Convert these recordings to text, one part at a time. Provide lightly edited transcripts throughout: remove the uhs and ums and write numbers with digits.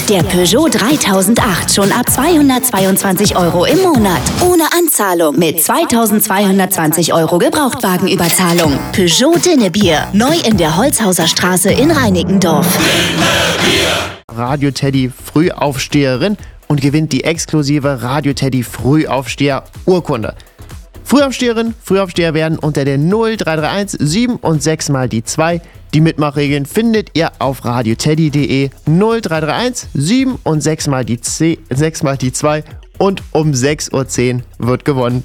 Der Peugeot 3008 schon ab 222 € im Monat. Ohne Anzahlung mit 2220 € Gebrauchtwagenüberzahlung. Peugeot Dinnebier. Neu in der Holzhauser Straße in Reinickendorf. Radio Teddy Frühaufsteherin und gewinnt die exklusive Radio Teddy Frühaufsteher Urkunde. Frühaufsteherin, Frühaufsteher werden unter der 0331 7 und 6 mal die 2. Die Mitmachregeln findet ihr auf radioteddy.de. 0331 7 und 6 mal die 2 und um 6:10 Uhr wird gewonnen.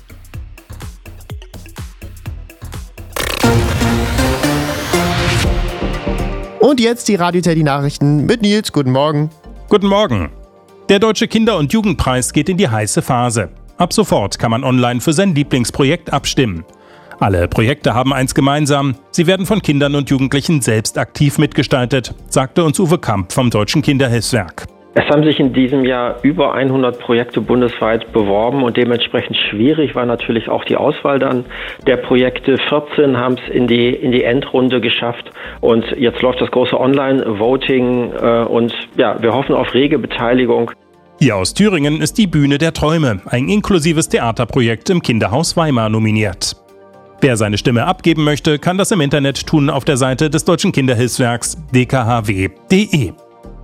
Und jetzt die Radio Teddy Nachrichten mit Nils. Guten Morgen. Guten Morgen. Der Deutsche Kinder- und Jugendpreis geht in die heiße Phase. Ab sofort kann man online für sein Lieblingsprojekt abstimmen. Alle Projekte haben eins gemeinsam: sie werden von Kindern und Jugendlichen selbst aktiv mitgestaltet, sagte uns Uwe Kamp vom Deutschen Kinderhilfswerk. Es haben sich in diesem Jahr über 100 Projekte bundesweit beworben und dementsprechend schwierig war natürlich auch die Auswahl dann der Projekte. 14 haben es in die Endrunde geschafft und jetzt läuft das große Online-Voting und ja, wir hoffen auf rege Beteiligung. Hier aus Thüringen ist die Bühne der Träume, ein inklusives Theaterprojekt im Kinderhaus Weimar, nominiert. Wer seine Stimme abgeben möchte, kann das im Internet tun auf der Seite des Deutschen Kinderhilfswerks dkhw.de.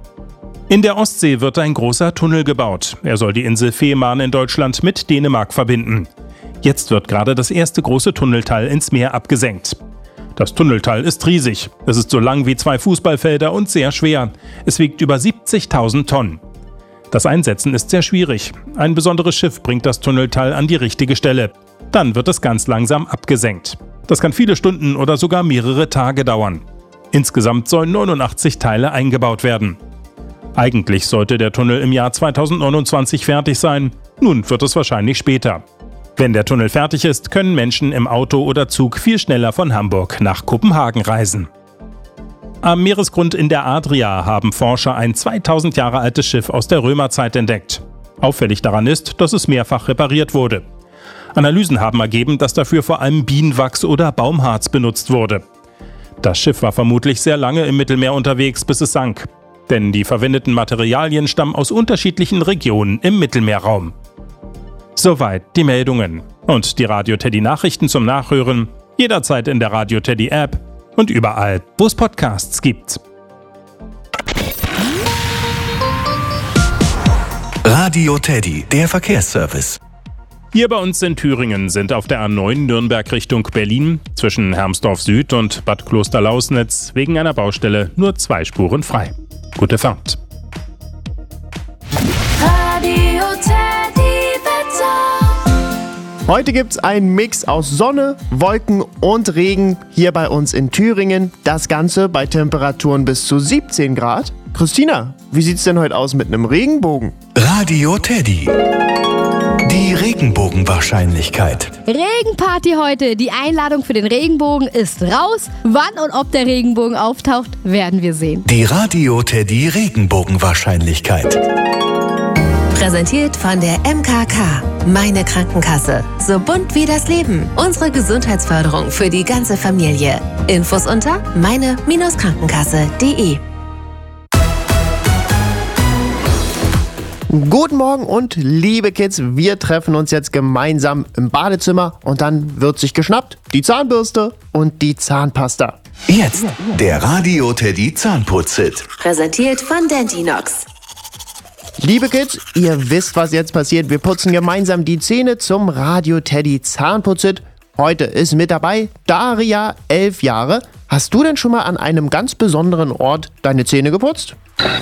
In der Ostsee wird ein großer Tunnel gebaut. Er soll die Insel Fehmarn in Deutschland mit Dänemark verbinden. Jetzt wird gerade das erste große Tunnelteil ins Meer abgesenkt. Das Tunnelteil ist riesig. Es ist so lang wie 2 Fußballfelder und sehr schwer. Es wiegt über 70.000 Tonnen. Das Einsetzen ist sehr schwierig. Ein besonderes Schiff bringt das Tunnelteil an die richtige Stelle. Dann wird es ganz langsam abgesenkt. Das kann viele Stunden oder sogar mehrere Tage dauern. Insgesamt sollen 89 Teile eingebaut werden. Eigentlich sollte der Tunnel im Jahr 2029 fertig sein. Nun wird es wahrscheinlich später. Wenn der Tunnel fertig ist, können Menschen im Auto oder Zug viel schneller von Hamburg nach Kopenhagen reisen. Am Meeresgrund in der Adria haben Forscher ein 2000 Jahre altes Schiff aus der Römerzeit entdeckt. Auffällig daran ist, dass es mehrfach repariert wurde. Analysen haben ergeben, dass dafür vor allem Bienenwachs oder Baumharz benutzt wurde. Das Schiff war vermutlich sehr lange im Mittelmeer unterwegs, bis es sank. Denn die verwendeten Materialien stammen aus unterschiedlichen Regionen im Mittelmeerraum. Soweit die Meldungen. Und die Radio Teddy Nachrichten zum Nachhören jederzeit in der Radio Teddy App und überall, wo es Podcasts gibt. Radio Teddy, der Verkehrsservice. Hier bei uns in Thüringen sind auf der A9 Nürnberg Richtung Berlin zwischen Hermsdorf Süd und Bad Klosterlausnitz wegen einer Baustelle nur 2 Spuren frei. Gute Fahrt. Radio Teddy Wetter. Heute gibt's einen Mix aus Sonne, Wolken und Regen hier bei uns in Thüringen. Das Ganze bei Temperaturen bis zu 17 Grad. Christina, wie sieht's denn heute aus mit einem Regenbogen? Radio Teddy. Die Regenbogenwahrscheinlichkeit. Regenparty heute. Die Einladung für den Regenbogen ist raus. Wann und ob der Regenbogen auftaucht, werden wir sehen. Die Radio Teddy Regenbogenwahrscheinlichkeit. Präsentiert von der MKK. Meine Krankenkasse. So bunt wie das Leben. Unsere Gesundheitsförderung für die ganze Familie. Infos unter meine-krankenkasse.de. Guten Morgen und liebe Kids, wir treffen uns jetzt gemeinsam im Badezimmer und dann wird sich geschnappt die Zahnbürste und die Zahnpasta. Jetzt der Radio Teddy Zahnputz-Hit. Präsentiert von Dentinox. Liebe Kids, ihr wisst, was jetzt passiert. Wir putzen gemeinsam die Zähne zum Radio Teddy Zahnputz-Hit. Heute ist mit dabei Daria, 11 Jahre. Hast du denn schon mal an einem ganz besonderen Ort deine Zähne geputzt?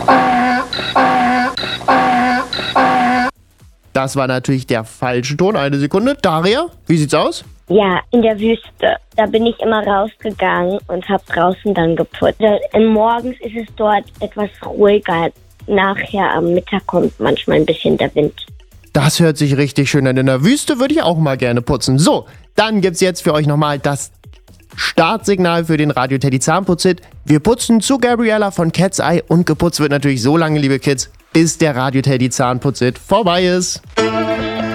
Das war natürlich der falsche Ton. Eine Sekunde. Daria, wie sieht's aus? Ja, in der Wüste. Da bin ich immer rausgegangen und habe draußen dann geputzt. Morgens ist es dort etwas ruhiger. Nachher am Mittag kommt manchmal ein bisschen der Wind. Das hört sich richtig schön an. In der Wüste würde ich auch mal gerne putzen. So, dann gibt's jetzt für euch nochmal das Startsignal für den Radio Teddy Zahnputz-Hit. Wir putzen zu Gabriella von Cat's Eye und geputzt wird natürlich so lange, liebe Kids, bis der Radio Teddy Zahnputz-Hit vorbei ist.